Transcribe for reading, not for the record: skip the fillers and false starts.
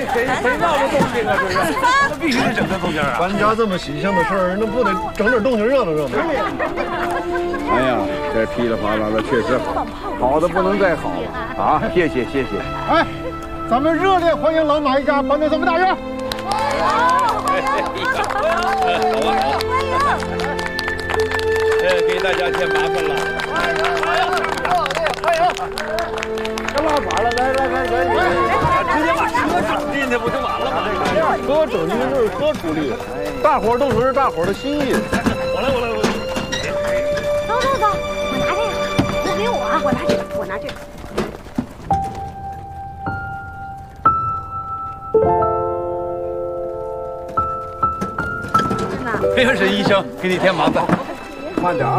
谁闹的动静啊？这是，那必须得整点动静啊！ 搬家这么喜庆的事儿，那不得整点动静热闹热闹？ 哎呀，这噼里啪啦的，确实好的不能再好了啊！谢谢谢谢。 哎，咱们热烈欢迎老马一家搬到咱们大院。 给大家添麻烦了。 别拉垮了，来， 直接把车整进去不就完了吗？ 车整进去就是车出力，大伙儿都是大伙儿的心意。 我来。 走，我拿这个，我拿这个。 没有，沈医生，给你添麻烦。 慢点啊。